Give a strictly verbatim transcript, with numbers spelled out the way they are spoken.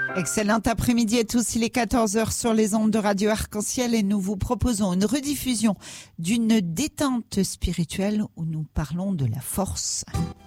Excellent après-midi à tous, il est quatorze heures sur les ondes de Radio Arc-en-Ciel et nous vous proposons une rediffusion d'une détente spirituelle où nous parlons de la force.